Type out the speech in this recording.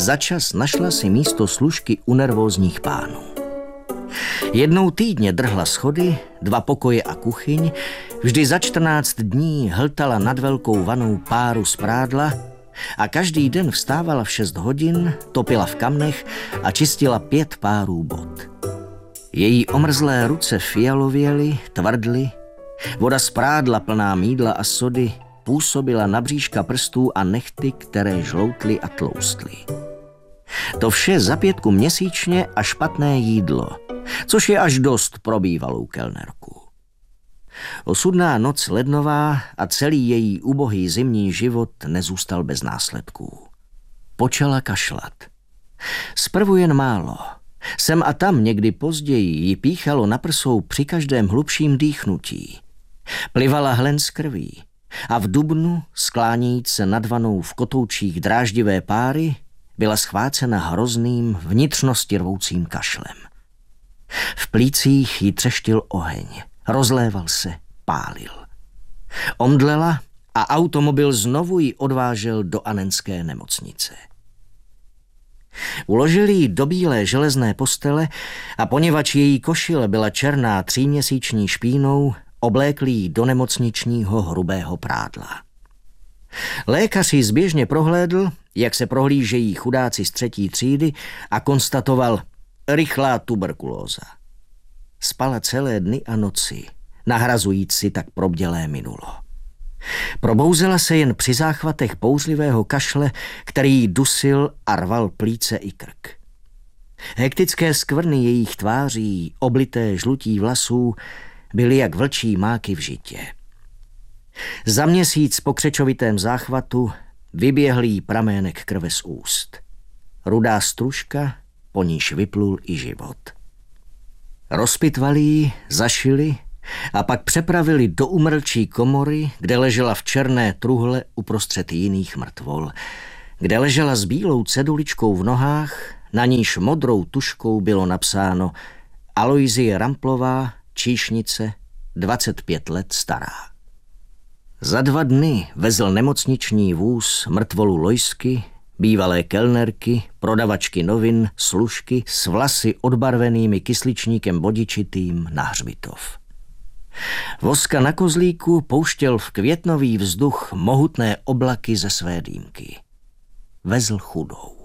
Začas našla si místo služky u nervózních pánů. Jednou týdně drhla schody, 2 pokoje a kuchyň, vždy za 14 dní hltala nad velkou vanou páru z prádla a každý den vstávala v 6 hodin, topila v kamnech a čistila 5 párů bot. Její omrzlé ruce fialověly, tvrdly, voda z prádla plná mýdla a sody působila na bříška prstů a nehty, které žloutly a tloustly. To vše za 5 měsíčně a špatné jídlo, což je až dost pro bývalou kelnerku. Osudná noc lednová a celý její ubohý zimní život nezůstal bez následků. Počala kašlat. Zprvu jen málo. Sem a tam někdy později jí píchalo na prsou při každém hlubším dýchnutí. Plivala hlen z krví a v dubnu, sklánějíc se nad vanou v kotoučích dráždivé páry, byla schvácena hrozným, vnitřnosti rvoucím kašlem. V plících jí třeštil oheň, rozléval se, pálil. Omdlela a automobil znovu ji odvážel do Annenské nemocnice. Uložili ji do bílé železné postele a poněvadž její košile byla černá 3měsíční špínou, oblékli ji do nemocničního hrubého prádla. Lékař ji zběžně prohlédl, jak se prohlížejí chudáci z 3. třídy a konstatoval rychlá tuberkulóza. Spala celé dny a noci, nahrazujíc si tak probdělé minulo. Probouzela se jen při záchvatech bouřlivého kašle, který jí dusil a rval plíce i krk. Hektické skvrny jejich tváří, oblité žlutí vlasů, byly jak vlčí máky v žitě. Za měsíc po křečovitém záchvatu vyběhl jí pramének krve z úst. Rudá stružka, po níž vyplul i život. Rozpitvali ji, zašili a pak přepravili do umrlčí komory, kde ležela v černé truhle uprostřed jiných mrtvol, kde ležela s bílou ceduličkou v nohách, na níž modrou tuškou bylo napsáno Aloizie Ramplová, číšnice, 25 let stará. Za 2 dny vezl nemocniční vůz mrtvolu Lojsky, bývalé kelnerky, prodavačky novin, služky s vlasy odbarvenými kysličníkem bodičitým na hřbitov. Voska na kozlíku pouštěl v květnový vzduch mohutné oblaky ze své dýmky. Vezl chudou.